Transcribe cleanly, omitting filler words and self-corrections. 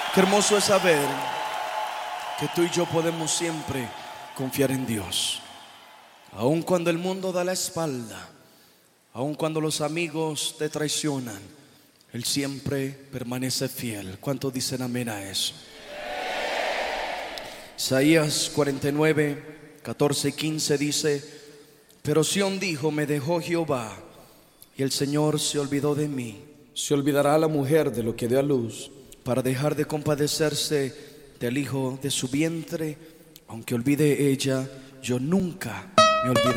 Qué hermoso es saber que tú y yo podemos siempre confiar en Dios. Aun cuando el mundo da la espalda, aun cuando los amigos te traicionan, Él siempre permanece fiel. ¿Cuántos dicen amén a eso? Isaías 49, 14 y 15 dice: pero Sión dijo, me dejó Jehová, y el Señor se olvidó de mí. Se olvidará la mujer de lo que dio a luz, para dejar de compadecerse del hijo de su vientre. Aunque olvide ella, yo nunca me olvidaré.